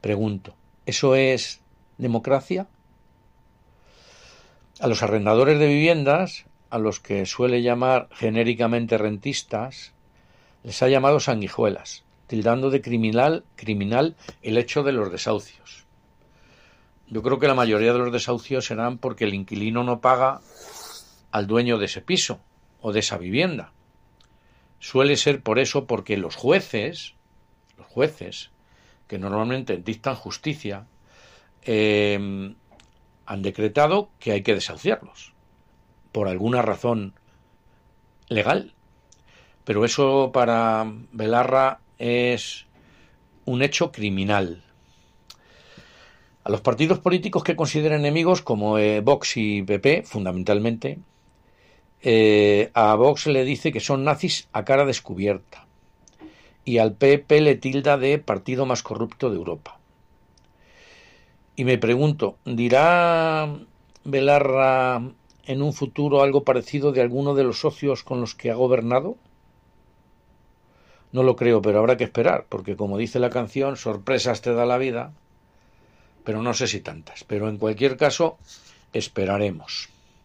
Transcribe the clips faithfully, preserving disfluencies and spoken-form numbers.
Pregunto, ¿eso es democracia? A los arrendadores de viviendas, a los que suele llamar genéricamente rentistas, les ha llamado sanguijuelas, tildando de criminal, criminal el hecho de los desahucios. Yo creo que la mayoría de los desahucios serán porque el inquilino no paga al dueño de ese piso o de esa vivienda. Suele ser por eso, porque los jueces, los jueces, que normalmente dictan justicia, eh, han decretado que hay que desahuciarlos, por alguna razón legal. Pero eso para Belarra es un hecho criminal. A los partidos políticos que considera enemigos, como eh, Vox y P P, fundamentalmente, eh, a Vox le dice que son nazis a cara descubierta y al P P le tilda de partido más corrupto de Europa. Y me pregunto, ¿dirá Belarra en un futuro algo parecido de alguno de los socios con los que ha gobernado? No lo creo, pero habrá que esperar, porque como dice la canción, sorpresas te da la vida, pero no sé si tantas. Pero en cualquier caso, esperaremos.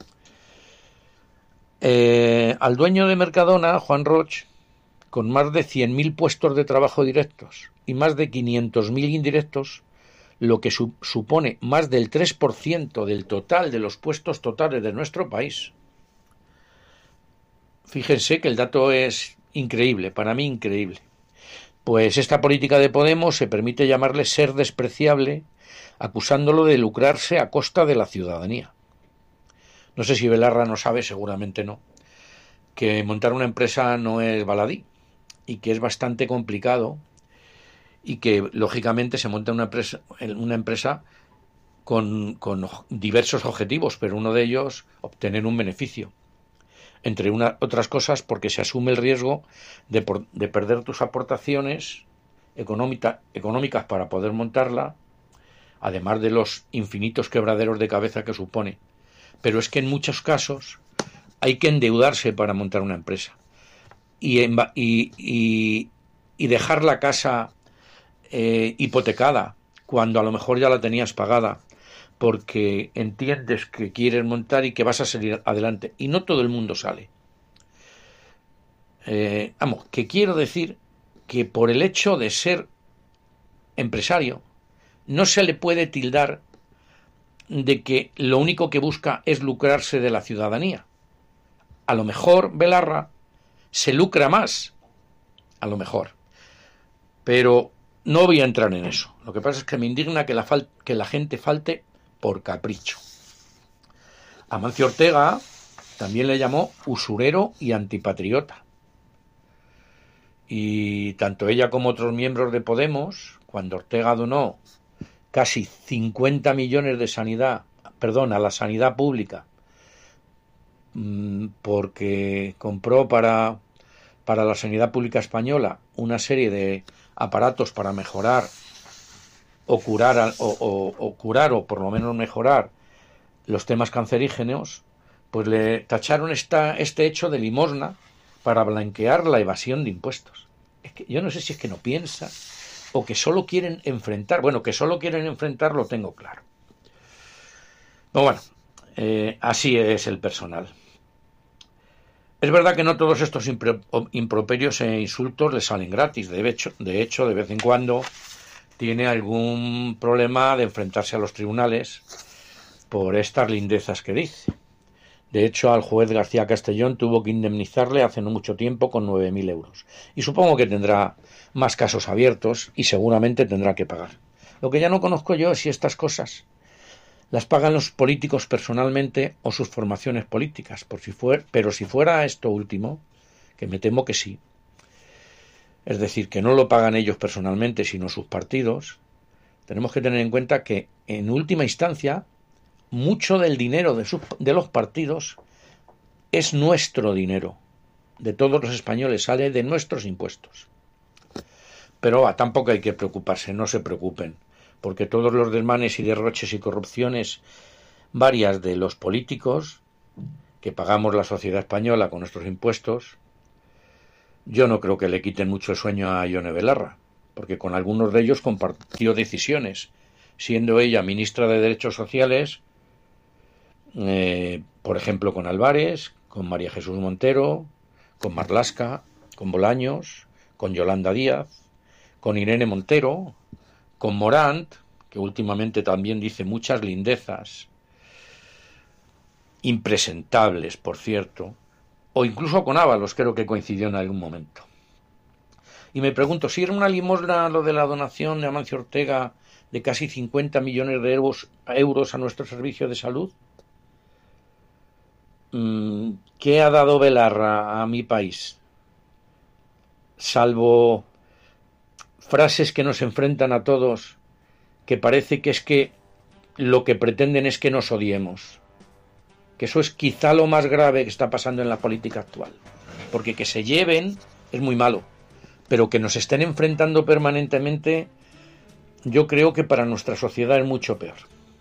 Eh, al dueño de Mercadona, Juan Roig, con más de cien mil puestos de trabajo directos y más de quinientos mil indirectos, lo que su- supone más del tres por ciento del total de los puestos totales de nuestro país. Fíjense que el dato es increíble, para mí increíble. Pues esta política de Podemos se permite llamarle ser despreciable, acusándolo de lucrarse a costa de la ciudadanía. No sé si Belarra no sabe, seguramente no, que montar una empresa no es baladí y que es bastante complicado y que lógicamente se monta una empresa, una empresa con, con diversos objetivos, pero uno de ellos obtener un beneficio. Entre una, otras cosas porque se asume el riesgo de, por, de perder tus aportaciones económica, económicas para poder montarla, además de los infinitos quebraderos de cabeza que supone. Pero es que en muchos casos hay que endeudarse para montar una empresa y, en, y, y, y dejar la casa eh, hipotecada cuando a lo mejor ya la tenías pagada porque entiendes que quieres montar y que vas a salir adelante, y no todo el mundo sale. Eh, vamos, que quiero decir que por el hecho de ser empresario no se le puede tildar de que lo único que busca es lucrarse de la ciudadanía. A lo mejor Belarra se lucra más, a lo mejor, pero no voy a entrar en eso. Lo que pasa es que me indigna que la, fal- que la gente falte por capricho. Amancio Ortega también le llamó usurero y antipatriota. Y tanto ella como otros miembros de Podemos, cuando Ortega donó casi cincuenta millones de sanidad, perdón, a la sanidad pública, porque compró para, para la sanidad pública española una serie de aparatos para mejorar o curar o, o, o curar o por lo menos mejorar los temas cancerígenos, pues le tacharon esta, este hecho de limosna para blanquear la evasión de impuestos. Es que yo no sé si es que no piensa o que solo quieren enfrentar. Bueno, que solo quieren enfrentar lo tengo claro. Pero bueno, eh, así es el personal. Es verdad que no todos estos improperios e insultos le salen gratis. De hecho, de hecho, de vez en cuando tiene algún problema de enfrentarse a los tribunales por estas lindezas que dice. De hecho, al juez García Castellón tuvo que indemnizarle hace no mucho tiempo con nueve mil euros. Y supongo que tendrá más casos abiertos y seguramente tendrá que pagar. Lo que ya no conozco yo es si estas cosas las pagan los políticos personalmente o sus formaciones políticas. Por si fuera, pero si fuera esto último, que me temo que sí, es decir, que no lo pagan ellos personalmente, sino sus partidos, tenemos que tener en cuenta que, en última instancia, mucho del dinero de, sus, de los partidos es nuestro dinero, de todos los españoles, sale de nuestros impuestos. Pero ah, tampoco hay que preocuparse, no se preocupen, porque todos los desmanes y derroches y corrupciones varias de los políticos que pagamos la sociedad española con nuestros impuestos, yo no creo que le quiten mucho el sueño a Ione Belarra. porque con algunos de ellos compartió decisiones, siendo ella ministra de Derechos Sociales, eh, por ejemplo, con Álvarez, con María Jesús Montero, con Marlaska, con Bolaños, con Yolanda Díaz, con Irene Montero, con Morant, que últimamente también dice muchas lindezas, impresentables, por cierto, o incluso con Ábalos, creo que coincidió en algún momento. Y me pregunto, si era una limosna lo de la donación de Amancio Ortega de casi cincuenta millones de euros, euros a nuestro servicio de salud, ¿qué ha dado Belarra a mi país? Salvo frases que nos enfrentan a todos, que parece que es que lo que pretenden es que nos odiemos. Que eso es quizá lo más grave que está pasando en la política actual. Porque que se lleven es muy malo, pero que nos estén enfrentando permanentemente, yo creo que para nuestra sociedad es mucho peor.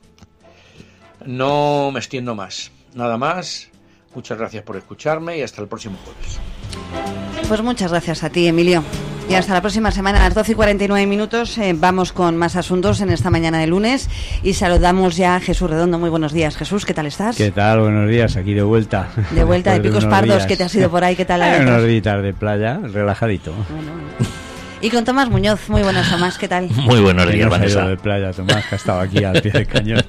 No me extiendo más. Nada más. Muchas gracias por escucharme y hasta el próximo jueves. Pues muchas gracias a ti, Emilio. Y hasta la próxima semana, a las doce y cuarenta y nueve minutos, eh, vamos con más asuntos en esta mañana de lunes y saludamos ya a Jesús Redondo. Muy buenos días, Jesús, ¿qué tal estás? ¿Qué tal? Buenos días, aquí de vuelta. De vuelta de Picos Pardos, días. ¿Qué te has ido por ahí? ¿Qué tal? Eh, unos días de playa, relajadito. Bueno, bueno. Y con Tomás Muñoz, muy buenos, Tomás, ¿qué tal? Muy buenos días, Vanessa. de playa, Tomás, que ha estado aquí al pie del cañón.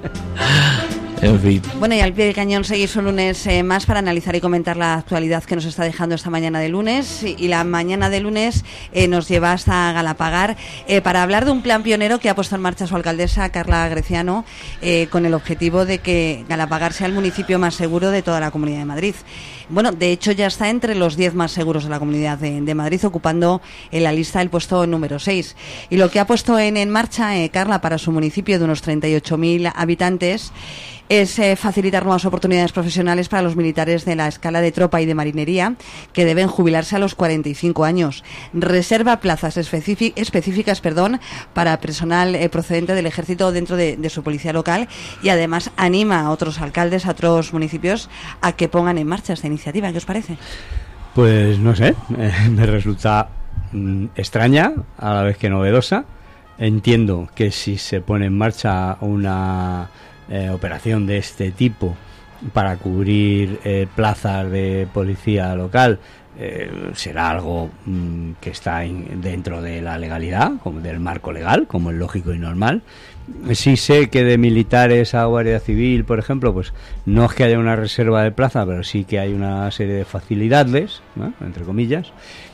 En fin. Bueno, y al pie del cañón seguís un lunes eh, más para analizar y comentar la actualidad que nos está dejando esta mañana de lunes. Y, y la mañana de lunes eh, nos lleva hasta Galapagar eh, para hablar de un plan pionero que ha puesto en marcha su alcaldesa, Carla Greciano, eh, con el objetivo de que Galapagar sea el municipio más seguro de toda la Comunidad de Madrid. Bueno, de hecho ya está entre los diez más seguros de la Comunidad de, de Madrid, ocupando en la lista el puesto número seis. Y lo que ha puesto en, en marcha eh, Carla para su municipio de unos treinta y ocho mil habitantes es eh, facilitar nuevas oportunidades profesionales para los militares de la escala de tropa y de marinería que deben jubilarse a los cuarenta y cinco años. Reserva plazas específic- específicas perdón, para personal eh, procedente del ejército dentro de, de su policía local y además anima a otros alcaldes, a otros municipios a que pongan en marcha esta iniciativa. ¿Qué os parece? Pues no sé, eh, me resulta mm, extraña a la vez que novedosa. Entiendo que si se pone en marcha una Eh, operación de este tipo para cubrir eh, plazas de policía local, eh, será algo mm, que está in, dentro de la legalidad, como del marco legal, como es lógico y normal. Sí sé que de militares a Guardia Civil, por ejemplo, pues no es que haya una reserva de plaza, pero sí que hay una serie de facilidades, ¿no?, entre comillas.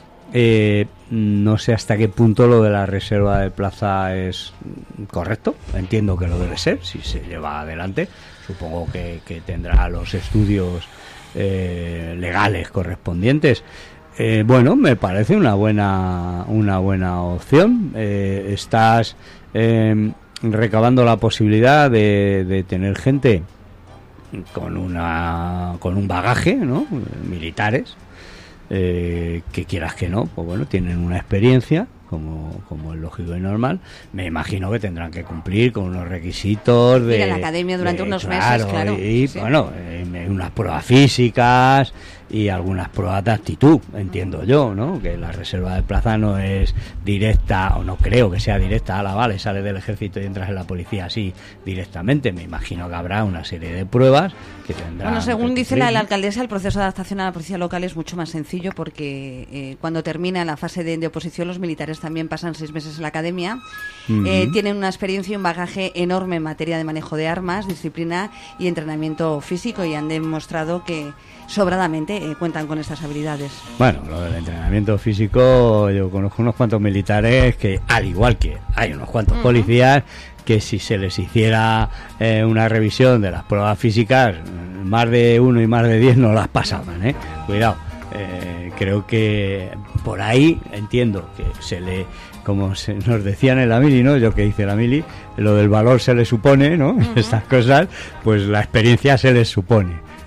Eh, no sé hasta qué punto lo de la reserva de plaza es correcto. Entiendo que lo debe ser si se lleva adelante. Supongo que, que tendrá los estudios eh, legales correspondientes. Eh, bueno, me parece una buena una buena opción. Eh, estás eh, recabando la posibilidad de, de tener gente con una con un bagaje, ¿no?, militares. Eh, que quieras que no, pues bueno, tienen una experiencia como, como es lógico y normal. Me imagino que tendrán que cumplir con unos requisitos de ir a la academia durante de, unos claro, meses, claro. Y sí. bueno, eh, unas pruebas físicas y algunas pruebas de actitud, entiendo yo, ¿no? Que la reserva de plaza no es directa, o no creo que sea directa, a la vale, sales del ejército y entras en la policía así directamente. Me imagino que habrá una serie de pruebas que tendrán. Bueno, según que dice la, la alcaldesa, el proceso de adaptación a la policía local es mucho más sencillo porque eh, cuando termina la fase de, de oposición, los militares también pasan seis meses en la academia. Uh-huh. eh, tienen una experiencia y un bagaje enorme en materia de manejo de armas, disciplina y entrenamiento físico, y han demostrado que sobradamente eh, cuentan con estas habilidades. Bueno, lo del entrenamiento físico, yo conozco unos cuantos militares que, al igual que hay unos cuantos uh-huh. policías, que si se les hiciera eh, una revisión de las pruebas físicas, más de uno y más de diez no las pasaban, ¿eh? Cuidado. Eh, creo que por ahí entiendo que se le, como se nos decían en la mili, ¿no? Yo que hice la mili, lo del valor se le supone, ¿no? Uh-huh. Estas cosas, pues la experiencia se les supone,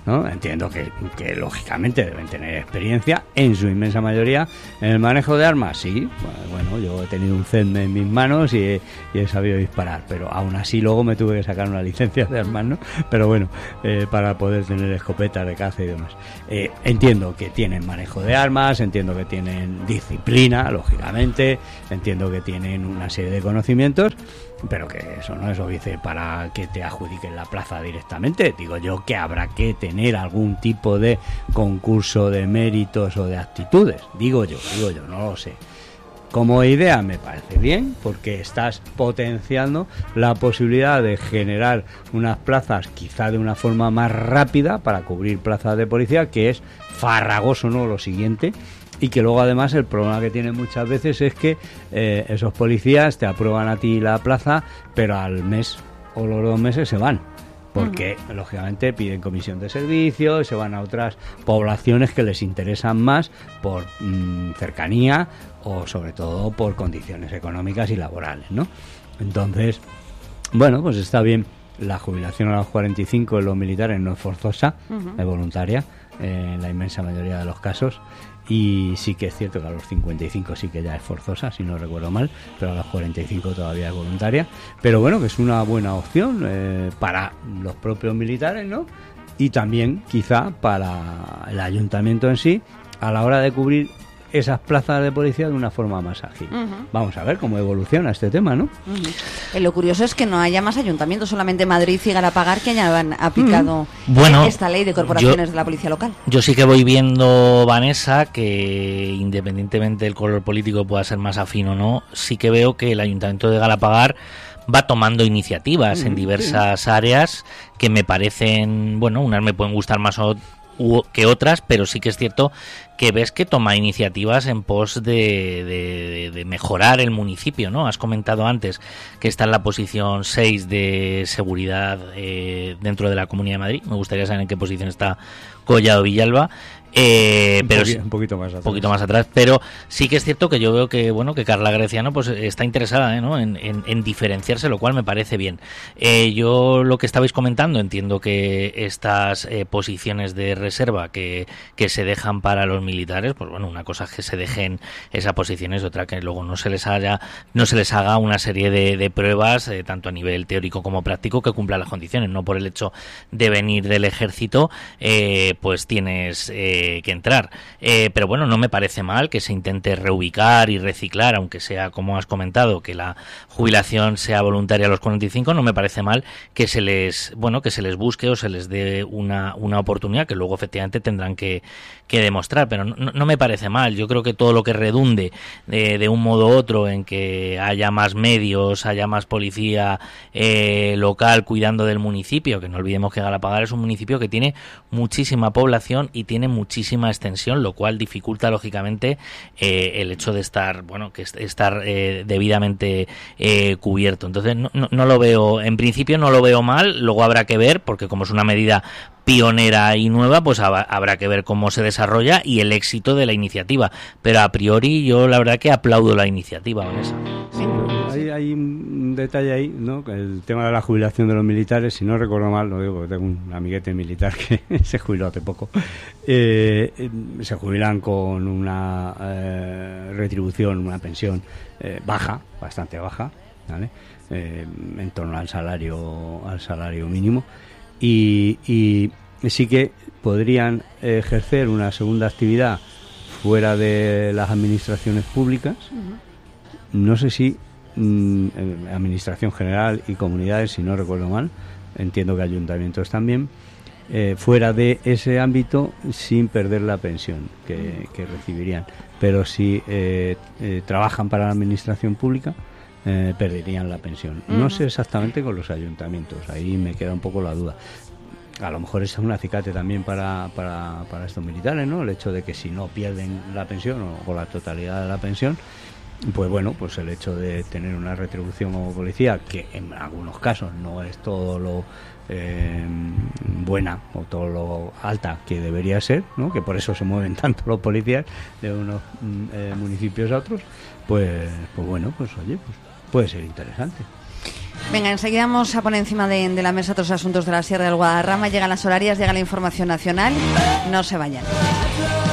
¿no? Entiendo que, que lógicamente deben tener experiencia en su inmensa mayoría en el manejo de armas, sí. Bueno, yo he tenido un C E D en mis manos y he, y he sabido disparar, pero aún así luego me tuve que sacar una licencia de armas, ¿no? Pero bueno, eh, para poder tener escopetas de caza y demás. Eh, entiendo que tienen manejo de armas, entiendo que tienen disciplina, lógicamente, entiendo que tienen una serie de conocimientos, pero que eso no es óbice para que te adjudiquen la plaza directamente. Digo yo que habrá que tener algún tipo de concurso de méritos o de actitudes, digo yo, digo yo, no lo sé. Como idea me parece bien, porque estás potenciando la posibilidad de generar unas plazas quizá de una forma más rápida para cubrir plazas de policía, que es farragoso, ¿no?, lo siguiente. Y que luego además el problema que tienen muchas veces es que eh, esos policías te aprueban a ti la plaza, pero al mes o los dos meses se van, porque uh-huh. lógicamente piden comisión de servicios, se van a otras poblaciones que les interesan más por mmm, cercanía o sobre todo por condiciones económicas y laborales, ¿no? Entonces, bueno, pues está bien. La jubilación a los cuarenta y cinco en los militares no es forzosa, uh-huh. es voluntaria eh, en la inmensa mayoría de los casos. Y sí que es cierto que a los cincuenta y cinco sí que ya es forzosa, si no recuerdo mal, pero a los cuarenta y cinco todavía es voluntaria. Pero bueno, que es una buena opción eh, para los propios militares, ¿no? Y también quizá para el ayuntamiento en sí, a la hora de cubrir esas plazas de policía de una forma más ágil. Uh-huh. Vamos a ver cómo evoluciona este tema, ¿no? Uh-huh. Eh, lo curioso es que no haya más ayuntamientos, solamente Madrid y Galapagar, que hayan aplicado uh-huh. bueno, esta ley de corporaciones yo, de la policía local. Yo sí que voy viendo, Vanessa, que independientemente del color político pueda ser más afín o no, sí que veo que el ayuntamiento de Galapagar va tomando iniciativas uh-huh. en diversas sí. áreas que me parecen, bueno, unas me pueden gustar más o que otras, pero sí que es cierto que ves que toma iniciativas en pos de, de, de mejorar el municipio, ¿no? Has comentado antes que está en la posición seis de seguridad eh, dentro de la Comunidad de Madrid. Me gustaría saber en qué posición está Collado Villalba. Eh, un, pero poqui, un poquito más atrás. poquito más atrás, pero sí que es cierto que yo veo que bueno que Carla Greciano pues está interesada ¿eh? ¿no? en, en, en diferenciarse, lo cual me parece bien. Eh, yo lo que estabais comentando, entiendo que estas eh, posiciones de reserva que, que se dejan para los militares, pues bueno, una cosa es que se dejen esas posiciones, otra que luego no se les haya, no se les haga una serie de, de pruebas, eh, tanto a nivel teórico como práctico, que cumplan las condiciones. No por el hecho de venir del ejército, eh, pues tienes eh, que entrar, eh, pero bueno, no me parece mal que se intente reubicar y reciclar, aunque sea, como has comentado, que la jubilación sea voluntaria a los cuarenta y cinco, no me parece mal que se les, bueno, que se les busque o se les dé una, una oportunidad que luego efectivamente tendrán que, que demostrar, pero no, no me parece mal. Yo creo que todo lo que redunde de, de un modo u otro en que haya más medios, haya más policía eh, local cuidando del municipio, que no olvidemos que Galapagar es un municipio que tiene muchísima población y tiene muchísima extensión, lo cual dificulta lógicamente eh, el hecho de estar, bueno, que estar eh, debidamente eh, cubierto. Entonces no, no, no lo veo, en principio no lo veo mal, luego habrá que ver, porque como es una medida pionera y nueva, pues habrá que ver cómo se desarrolla y el éxito de la iniciativa, pero a priori yo la verdad que aplaudo la iniciativa, Vanessa. Sí, hay, hay un detalle ahí, ¿no? El tema de la jubilación de los militares, si no recuerdo mal, lo digo porque tengo un amiguete militar que se jubiló hace poco, eh, se jubilan con una eh, retribución, una pensión eh, baja, bastante baja, ¿vale? Eh, en torno al salario al salario mínimo. Y, y sí que podrían ejercer una segunda actividad fuera de las administraciones públicas. No sé si mm, administración general y comunidades, si no recuerdo mal, entiendo que ayuntamientos también, eh, fuera de ese ámbito sin perder la pensión que, que recibirían. Pero si eh, eh, trabajan para la administración pública, Eh, perderían la pensión. No uh-huh. sé exactamente con los ayuntamientos, ahí me queda un poco la duda. A lo mejor es un acicate también para, para, para estos militares, ¿no? El hecho de que si no pierden la pensión o, o la totalidad de la pensión, pues bueno, pues el hecho de tener una retribución como policía, que en algunos casos no es todo lo eh, buena o todo lo alta que debería ser, ¿no? Que por eso se mueven tanto los policías de unos eh, municipios a otros, pues, pues bueno, pues oye, pues puede ser interesante. Venga, enseguida vamos a poner encima de, de la mesa otros asuntos de la Sierra del Guadarrama. Llegan las horarias, llega la información nacional. No se vayan.